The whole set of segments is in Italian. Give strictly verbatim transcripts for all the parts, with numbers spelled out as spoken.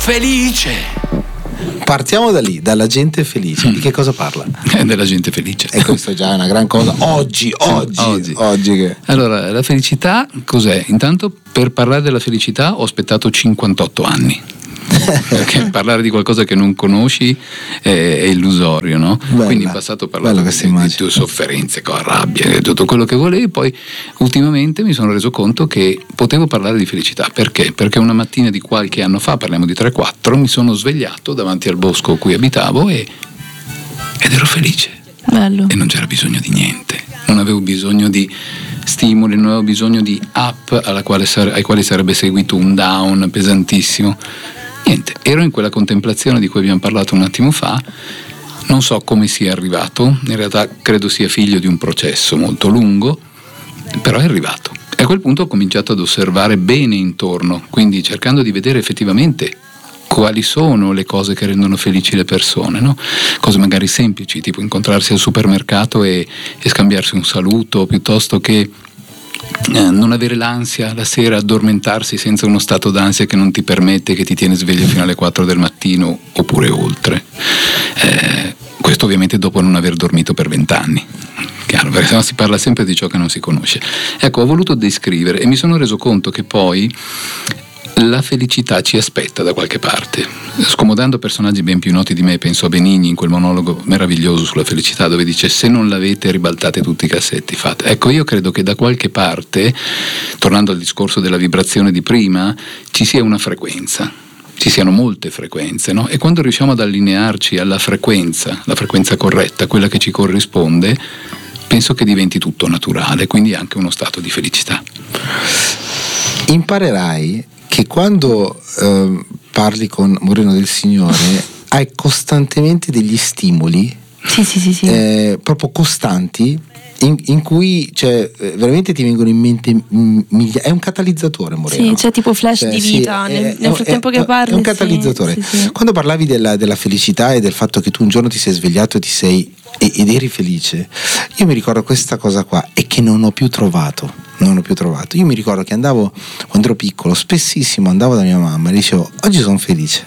felice. Partiamo da lì, dalla gente felice. Di che cosa parla? Della gente felice. E questo è già una gran cosa. Oggi, oggi, oggi. oggi che... Allora, la felicità cos'è? Intanto, per parlare della felicità ho aspettato cinquantotto anni. Perché parlare di qualcosa che non conosci è, è illusorio, no? Bella, quindi in passato ho parlato di, di tue sofferenze, con rabbia, tutto quello che volevi. Poi ultimamente mi sono reso conto che potevo parlare di felicità. Perché? Perché una mattina di qualche anno fa, parliamo di tre quattro, mi sono svegliato davanti al bosco a cui abitavo e, ed ero felice. Bello. E non c'era bisogno di niente, non avevo bisogno di stimoli, non avevo bisogno di app alla quale, ai quali sarebbe seguito un down pesantissimo. Niente, ero in quella contemplazione di cui abbiamo parlato un attimo fa. Non so come sia arrivato, in realtà credo sia figlio di un processo molto lungo, però è arrivato. E a quel punto ho cominciato ad osservare bene intorno, quindi cercando di vedere effettivamente quali sono le cose che rendono felici le persone, no? Cose magari semplici, tipo incontrarsi al supermercato e, e scambiarsi un saluto, piuttosto che Eh, non avere l'ansia la sera, addormentarsi senza uno stato d'ansia che non ti permette, che ti tiene sveglio fino alle quattro del mattino oppure oltre. Eh, questo ovviamente dopo non aver dormito per vent'anni, chiaro, perché sennò si parla sempre di ciò che non si conosce. Ecco, ho voluto descrivere e mi sono reso conto che poi la felicità ci aspetta da qualche parte. Scomodando personaggi ben più noti di me, penso a Benigni in quel monologo meraviglioso sulla felicità, dove dice: se non l'avete ribaltate tutti i cassetti, fate. Ecco, io credo che da qualche parte, tornando al discorso della vibrazione di prima, ci sia una frequenza, ci siano molte frequenze, no? E quando riusciamo ad allinearci alla frequenza, la frequenza corretta, quella che ci corrisponde, penso che diventi tutto naturale, quindi anche uno stato di felicità. Imparerai che quando eh, parli con Moreno del Signore hai costantemente degli stimoli, sì, sì, sì, sì. Eh, proprio costanti, in, in cui cioè, veramente ti vengono in mente miglia- è un catalizzatore, Moreno. Sì, c'è tipo flash cioè, di vita sì, nel, è, nel frattempo è, che parli. È un catalizzatore. Sì, sì, sì. Quando parlavi della, della felicità e del fatto che tu un giorno ti sei svegliato e ti sei ed eri felice, io mi ricordo questa cosa qua e che non ho più trovato. Non ho più trovato. Io mi ricordo che andavo, quando ero piccolo, spessissimo andavo da mia mamma e dicevo: oggi sono felice.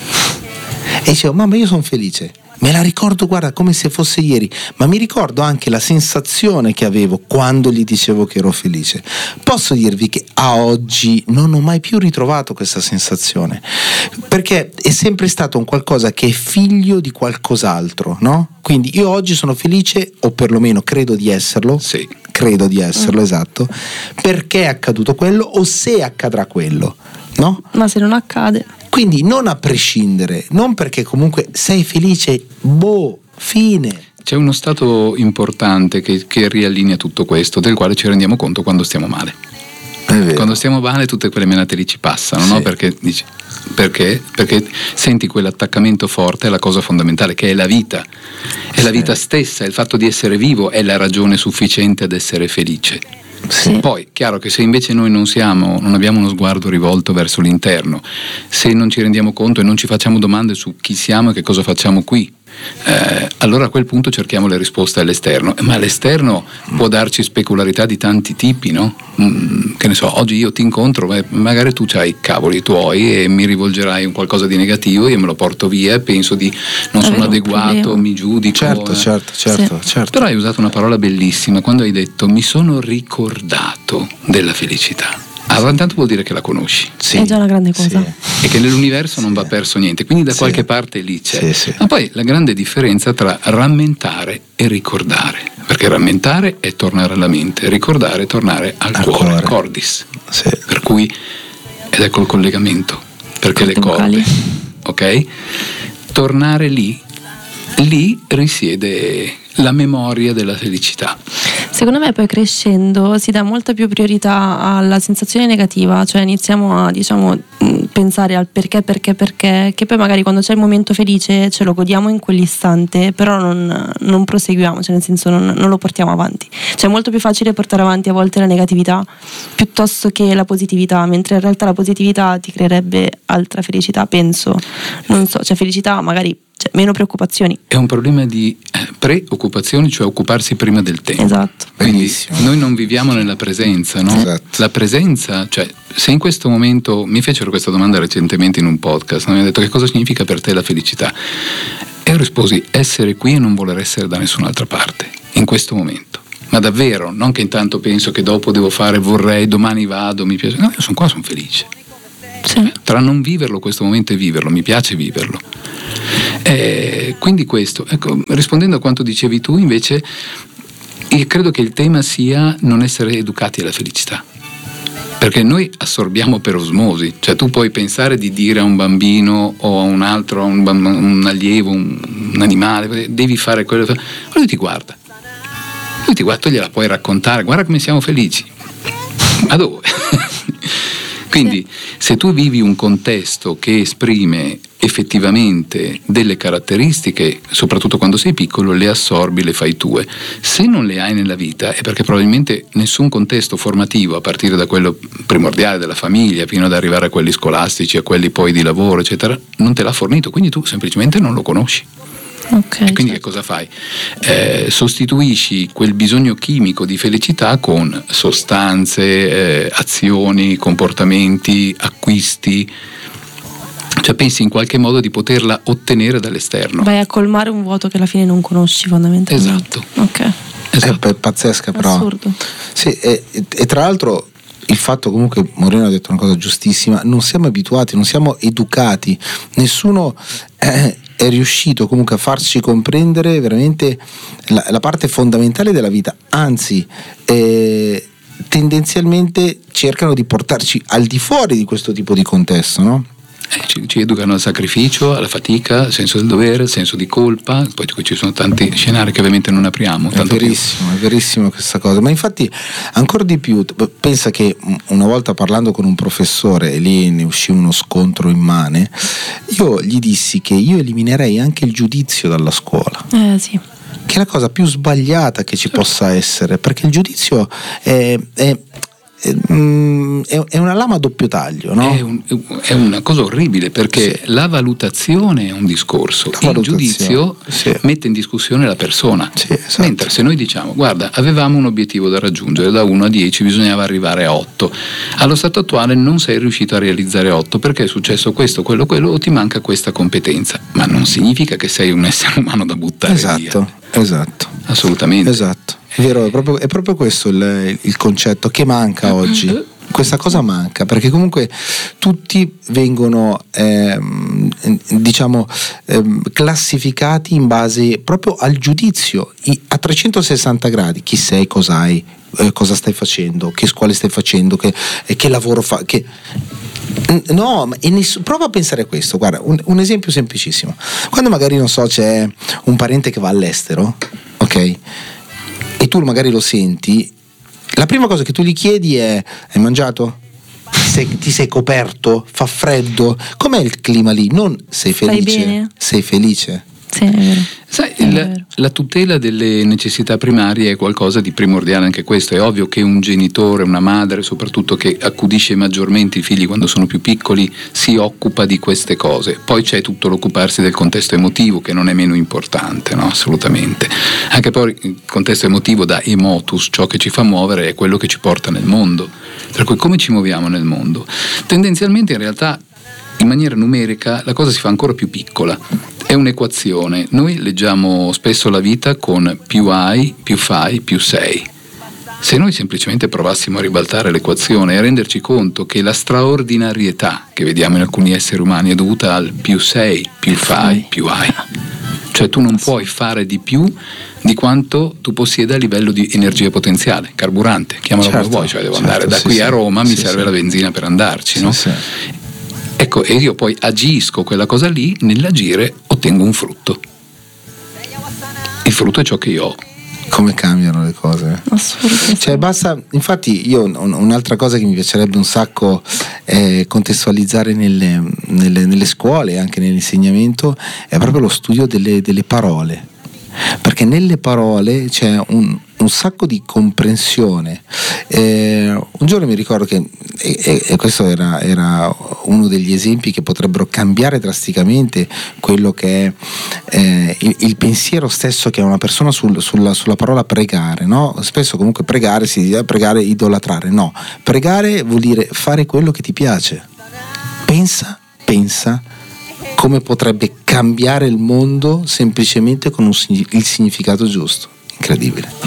E dicevo: mamma, io sono felice. Me la ricordo, guarda, come se fosse ieri, ma mi ricordo anche la sensazione che avevo quando gli dicevo che ero felice. Posso dirvi che a oggi non ho mai più ritrovato questa sensazione, perché è sempre stato un qualcosa che è figlio di qualcos'altro, no? Quindi io oggi sono felice, o perlomeno credo di esserlo, sì. credo di esserlo, mm. esatto, perché è accaduto quello o se accadrà quello, no? Ma se non accade... Quindi non a prescindere, non perché comunque sei felice, boh, fine. C'è uno stato importante che, che riallinea tutto questo, del quale ci rendiamo conto quando stiamo male. Quando stiamo male tutte quelle menate lì ci passano, sì. no? Perché dici, perché? Perché senti quell'attaccamento forte alla cosa fondamentale che è la vita. È sì. la vita stessa, il fatto di essere vivo è la ragione sufficiente ad essere felice. Sì. Poi, chiaro che se invece noi non siamo, non abbiamo uno sguardo rivolto verso l'interno, se non ci rendiamo conto e non ci facciamo domande su chi siamo e che cosa facciamo qui, eh, allora a quel punto cerchiamo le risposte all'esterno, ma l'esterno può darci specularità di tanti tipi, no? Mm, che ne so, oggi io ti incontro, eh, magari tu c'hai i cavoli tuoi e mi rivolgerai un qualcosa di negativo e io me lo porto via e penso di non sono adeguato, mi giudico. Certo, eh. certo, certo, sì. certo. Però hai usato una parola bellissima quando hai detto: mi sono ricordato della felicità. Allora intanto vuol dire che la conosci, sì. È già una grande cosa, sì. E che nell'universo sì. non va perso niente, quindi da sì. qualche parte lì c'è, sì, sì. Ma poi la grande differenza tra rammentare e ricordare, perché rammentare è tornare alla mente, ricordare è tornare al, al cuore, cuore, cordis, sì. per cui, ed ecco il collegamento, perché le corde, ok? Tornare lì, lì risiede la memoria della felicità. Secondo me poi crescendo si dà molta più priorità alla sensazione negativa, cioè iniziamo a diciamo pensare al perché, perché, perché, che poi magari quando c'è il momento felice ce lo godiamo in quell'istante, però non, non proseguiamo, cioè nel senso non, non lo portiamo avanti. Cioè è molto più facile portare avanti a volte la negatività piuttosto che la positività, mentre in realtà la positività ti creerebbe altra felicità, penso, non so, cioè felicità magari, cioè, meno preoccupazioni. È un problema di eh, preoccupazioni, cioè occuparsi prima del tempo. Esatto. Quindi Bellissimo. noi non viviamo nella presenza, no? Esatto. La presenza, cioè se in questo momento mi fecero questa domanda recentemente in un podcast, mi hanno detto che cosa significa per te la felicità? E io risposi: essere qui e non voler essere da nessun'altra parte, in questo momento. Ma davvero, non che intanto penso che dopo devo fare, vorrei, domani vado, mi piace. No, io sono qua, sono felice. Sì. Tra non viverlo questo momento e viverlo, mi piace viverlo. Eh, quindi questo, ecco, rispondendo a quanto dicevi tu invece, io credo che il tema sia non essere educati alla felicità, perché noi assorbiamo per osmosi, cioè tu puoi pensare di dire a un bambino o a un altro, a un, bamb- un allievo, un, un animale, devi fare quello, lui ti guarda, lui ti guarda, tu gliela puoi raccontare, guarda come siamo felici, ma dove? Quindi se tu vivi un contesto che esprime effettivamente delle caratteristiche, soprattutto quando sei piccolo, le assorbi, le fai tue. Se non le hai nella vita è perché probabilmente nessun contesto formativo, a partire da quello primordiale della famiglia fino ad arrivare a quelli scolastici, a quelli poi di lavoro eccetera, non te l'ha fornito, quindi tu semplicemente non lo conosci. Okay, e quindi certo. Che cosa fai? Eh, sostituisci quel bisogno chimico di felicità con sostanze, eh, azioni, comportamenti, acquisti, cioè pensi in qualche modo di poterla ottenere dall'esterno. Vai a colmare un vuoto che alla fine non conosci fondamentalmente. Esatto. Ok. Esatto. È pazzesca però. Assurdo. Sì, e, e tra l'altro il fatto, comunque Moreno ha detto una cosa giustissima, non siamo abituati, non siamo educati, nessuno eh, è riuscito comunque a farci comprendere veramente la, la parte fondamentale della vita, anzi eh, tendenzialmente cercano di portarci al di fuori di questo tipo di contesto, no? Eh, ci, ci educano al sacrificio, alla fatica, al senso del dovere, al senso di colpa, poi ci sono tanti scenari che ovviamente non apriamo. È verissimo, più. È verissimo questa cosa, ma infatti ancora di più, pensa che una volta parlando con un professore, e lì ne uscì uno scontro immane, io gli dissi che io eliminerei anche il giudizio dalla scuola. Eh sì. Che è la cosa più sbagliata che ci possa essere, perché il giudizio è, è è una lama a doppio taglio, no? È, un, è una cosa orribile, perché sì. La valutazione è un discorso, la il giudizio sì. mette in discussione la persona, sì, esatto. Mentre se noi diciamo guarda, avevamo un obiettivo da raggiungere, da uno a dieci bisognava arrivare a otto, allo stato attuale non sei riuscito a realizzare otto perché è successo questo, quello, quello, o ti manca questa competenza, ma non significa che sei un essere umano da buttare esatto, via. Esatto, assolutamente. Esatto. È vero, è proprio, è proprio questo il, il concetto che manca oggi. Questa cosa manca, perché comunque tutti vengono ehm, diciamo ehm, classificati in base proprio al giudizio a trecentosessanta gradi. Chi sei, cosa hai, eh, cosa stai facendo, che scuole stai facendo, che, eh, che lavoro fa, che no, e ness- prova a pensare a questo. Guarda, un, un esempio semplicissimo: quando magari non so c'è un parente che va all'estero, ok, e tu magari lo senti, la prima cosa che tu gli chiedi è: hai mangiato? Ti sei, ti sei coperto? Fa freddo? Com'è il clima lì? Non sei felice, Stai bene? Sei felice. Sì, è vero. Sai, è la, vero. la tutela delle necessità primarie è qualcosa di primordiale, anche questo. È ovvio che un genitore, una madre, soprattutto che accudisce maggiormente i figli quando sono più piccoli, si occupa di queste cose. Poi c'è tutto l'occuparsi del contesto emotivo, che non è meno importante, no? Assolutamente. Anche poi il contesto emotivo da emotus, ciò che ci fa muovere, è quello che ci porta nel mondo. Per cui come ci muoviamo nel mondo? Tendenzialmente in realtà in maniera numerica la cosa si fa ancora più piccola. È un'equazione. Noi leggiamo spesso la vita con più hai, più fai, più sei. Se noi semplicemente provassimo a ribaltare l'equazione e a renderci conto che la straordinarietà che vediamo in alcuni esseri umani è dovuta al più sei, più fai, più hai. Cioè tu non puoi fare di più di quanto tu possieda a livello di energia potenziale, carburante, chiamalo certo, come vuoi, cioè devo certo, andare da sì, qui sì, a Roma, sì, mi serve sì. la benzina per andarci, sì, no? Sì. Ecco, e io poi agisco quella cosa lì, nell'agire ottengo un frutto. Il frutto è ciò che io ho. Come cambiano le cose. Assolutamente. Cioè basta, infatti io un'altra cosa che mi piacerebbe un sacco eh, contestualizzare nelle, nelle, nelle scuole e anche nell'insegnamento è proprio lo studio delle, delle parole. Perché nelle parole c'è un, un sacco di comprensione. Eh, un giorno mi ricordo che, e, e questo era, era uno degli esempi che potrebbero cambiare drasticamente quello che è eh, il, il pensiero stesso che ha una persona sul, sulla, sulla parola pregare, no? Spesso comunque pregare si dice pregare, idolatrare. No, pregare vuol dire fare quello che ti piace. Pensa, pensa come potrebbe cambiare il mondo semplicemente con un, il significato giusto. Incredibile.